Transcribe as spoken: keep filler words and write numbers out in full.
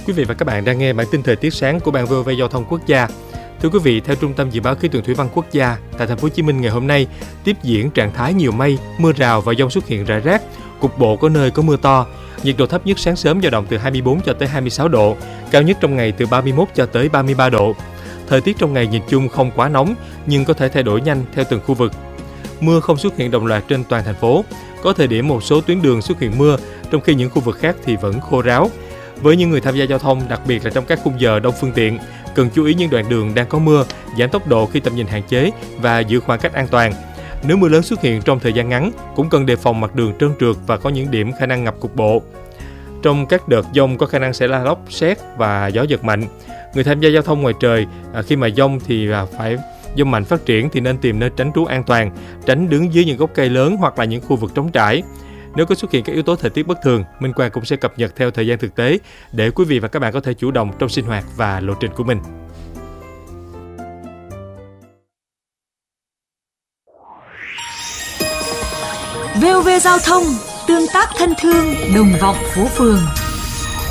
Quý vị và các bạn đang nghe bản tin thời tiết sáng của Ban vê o vê Giao thông Quốc gia. Thưa quý vị, theo Trung tâm Dự báo Khí tượng Thủy văn Quốc gia, tại thành phố Hồ Chí Minh ngày hôm nay tiếp diễn trạng thái nhiều mây, mưa rào và dông xuất hiện rải rác, cục bộ có nơi có mưa to. Nhiệt độ thấp nhất sáng sớm dao động từ hai mươi bốn cho tới hai mươi sáu độ, cao nhất trong ngày từ ba mươi mốt cho tới ba mươi ba độ. Thời tiết trong ngày nhìn chung không quá nóng nhưng có thể thay đổi nhanh theo từng khu vực. Mưa không xuất hiện đồng loạt trên toàn thành phố. Có thời điểm một số tuyến đường xuất hiện mưa, trong khi những khu vực khác thì vẫn khô ráo. Với những người tham gia giao thông, đặc biệt là trong các khung giờ đông phương tiện, cần chú ý những đoạn đường đang có mưa, giảm tốc độ khi tầm nhìn hạn chế và giữ khoảng cách an toàn. Nếu mưa lớn xuất hiện trong thời gian ngắn, cũng cần đề phòng mặt đường trơn trượt và có những điểm khả năng ngập cục bộ. Trong các đợt dông có khả năng xảy ra lốc, sét và gió giật mạnh. Người tham gia giao thông ngoài trời, khi mà dông thì phải dông mạnh phát triển thì nên tìm nơi tránh trú an toàn, tránh đứng dưới những gốc cây lớn hoặc là những khu vực trống trải. Nếu có xuất hiện các yếu tố thời tiết bất thường, Minh Quang cũng sẽ cập nhật theo thời gian thực tế để quý vị và các bạn có thể chủ động trong sinh hoạt và lộ trình của mình. vê o vê Giao thông, tương tác thân thương, đồng vọng phố phường.